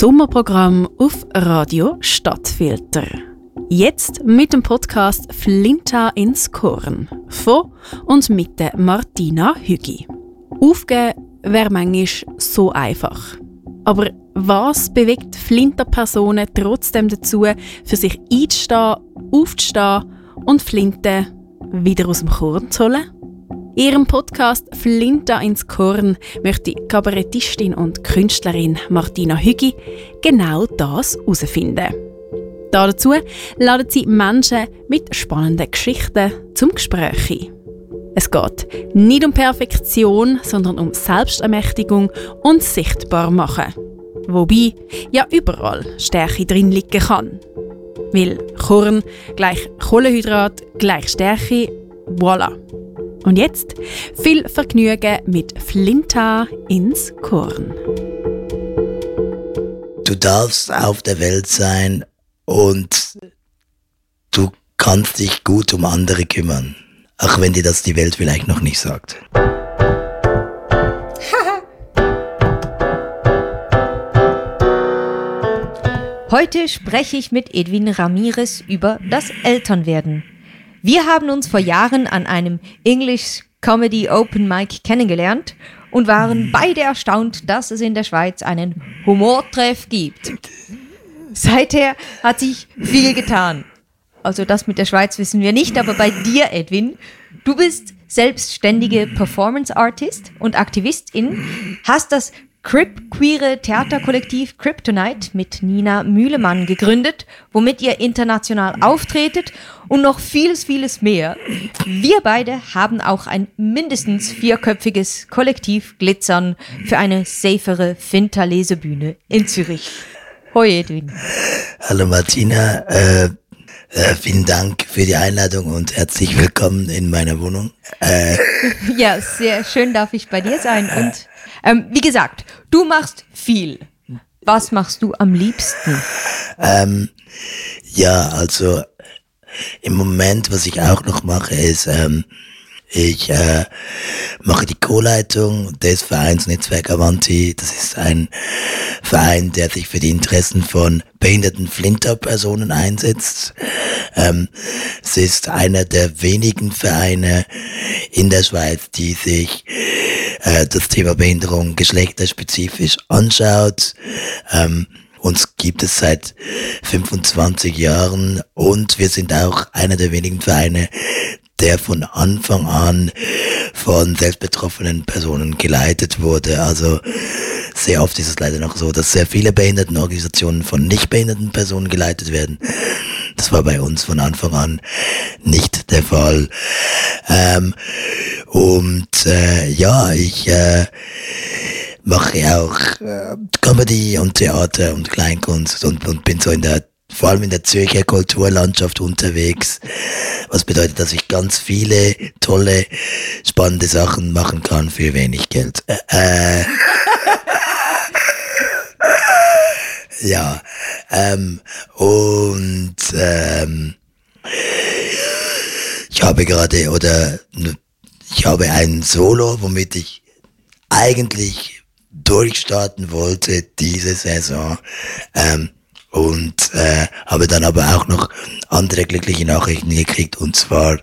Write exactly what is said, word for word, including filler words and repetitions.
Sommerprogramm auf Radio Stadtfilter. Jetzt mit dem Podcast Flinta ins Korn von und mit der Martina Hügi. Aufgeben wäre manchmal so einfach. Aber was bewegt Flinta-Personen trotzdem dazu, für sich einzustehen, aufzustehen und Flinte wieder aus dem Korn zu holen? In ihrem Podcast «Flinta ins Korn» möchte die Kabarettistin und Künstlerin Martina Hügi genau das herausfinden. Dazu laden sie Menschen mit spannenden Geschichten zum Gespräch ein. Es geht nicht um Perfektion, sondern um Selbstermächtigung und Sichtbarmachen. Wobei ja überall Stärke drin liegen kann. Weil Korn gleich Kohlenhydrat gleich Stärke, voilà. Und jetzt viel Vergnügen mit Flinta ins Korn. Du darfst auf der Welt sein und du kannst dich gut um andere kümmern. Auch wenn dir das die Welt vielleicht noch nicht sagt. Heute spreche ich mit Edwin Ramirez über das Elternwerden. Wir haben uns vor Jahren an einem English Comedy Open Mic kennengelernt und waren beide erstaunt, dass es in der Schweiz einen Humortreff gibt. Seither hat sich viel getan. Also das mit der Schweiz wissen wir nicht, aber bei dir, Edwin, du bist selbstständige Performance Artist und Aktivistin, hast das Crip-queere Theaterkollektiv Kryptonite mit Nina Mühlemann gegründet, womit ihr international auftretet und noch vieles, vieles mehr. Wir beide haben auch ein mindestens vierköpfiges Kollektiv Glitzern für eine safere Finta-Lesebühne in Zürich. Hoi Edwin. Hallo Martina, äh, äh, vielen Dank für die Einladung und herzlich willkommen in meiner Wohnung. Äh, ja, sehr schön darf ich bei dir sein und ähm, wie gesagt, du machst viel. Was machst du am liebsten? Ähm, ja, also im Moment, was ich auch noch mache, ist, ähm, ich äh, mache die Co-Leitung des Vereins Netzwerk Avanti. Das ist ein Verein, der sich für die Interessen von behinderten Flinta-Personen einsetzt. Ähm, es ist einer der wenigen Vereine in der Schweiz, die sich äh, das Thema Behinderung geschlechterspezifisch anschaut. Ähm, Uns gibt es seit fünfundzwanzig Jahren und wir sind auch einer der wenigen Vereine, der von Anfang an von selbstbetroffenen Personen geleitet wurde. Also sehr oft ist es leider noch so, dass sehr viele Behindertenorganisationen von nicht behinderten Personen geleitet werden. Das war bei uns von Anfang an nicht der Fall. Ähm, und äh, ja, ich äh, mache auch äh, Comedy und Theater und Kleinkunst und, und bin so in der, vor allem in der Zürcher Kulturlandschaft unterwegs, was bedeutet, dass ich ganz viele tolle, spannende Sachen machen kann für wenig Geld. Äh, äh ja, ähm, und ähm, ich habe gerade, oder ich habe ein Solo, womit ich eigentlich durchstarten wollte diese Saison, ähm, und äh, habe dann aber auch noch andere glückliche Nachrichten gekriegt, und zwar